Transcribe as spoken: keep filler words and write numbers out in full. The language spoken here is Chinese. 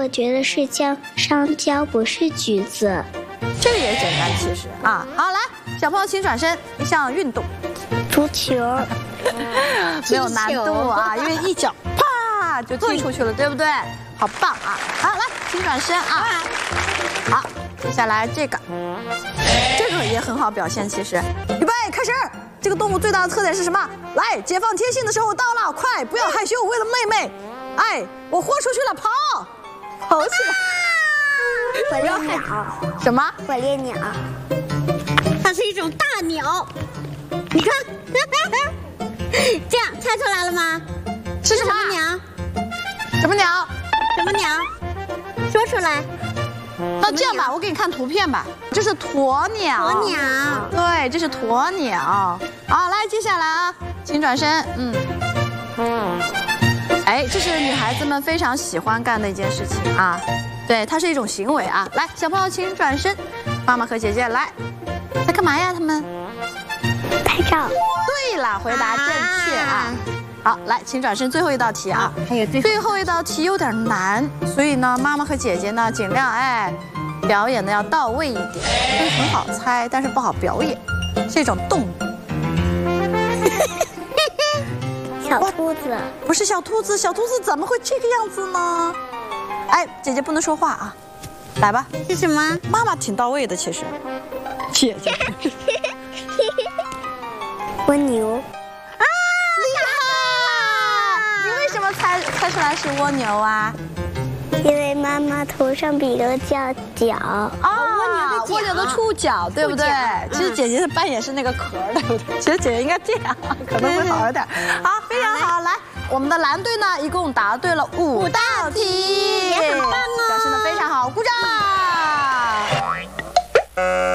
我觉得是香香蕉，不是橘子。 这个也简单，其实啊。好，来，小朋友请转身，一项运动， 足球， 没有难度啊，因为一脚啪就踢出去了，对不对？好棒啊！好，来，请转身啊。好，接下来这个，这个也很好表现，其实。预备，开始。这个动物最大的特点是什么？来，解放天性的时候到了，快，不要害羞，为了妹妹。哎，我豁出去了，跑，跑起来！ 火烈鸟， 什么？ 火烈鸟， 它是一种大鸟。你看，这样猜出来了吗？ 是什么鸟？ 什么鸟？ 什么鸟？说出来。 那这样吧，我给你看图片吧。这是鸵鸟。 鸵鸟。 对，这是鸵鸟。好，来，接下来啊，请转身。嗯。哎，这是女孩子们非常喜欢干的一件事情啊。对，它是一种行为啊。来，小朋友请转身，妈妈和姐姐来，在干嘛呀？他们拍照。 对了，回答正确啊。好，来，请转身。最后一道题啊， 还有最最后一道题有点难，所以呢，妈妈和姐姐呢，尽量哎，表演的要到位一点。这个很好猜，但是不好表演，是一种动物。 小兔子， 不是小兔子，小兔子怎么会这个样子呢？哎，姐姐不能说话啊，来吧。 是什么？ 妈妈挺到位的，其实。姐姐。 蜗牛。 猜猜出来是蜗牛啊？ 因为妈妈头上比了叫角。 哦，蜗牛的触角，对不对？其实姐姐的扮演是那个壳，对不对？其实姐姐应该这样，可能会好一点。好，非常好，来，我们的蓝队呢，一共答对了五道题。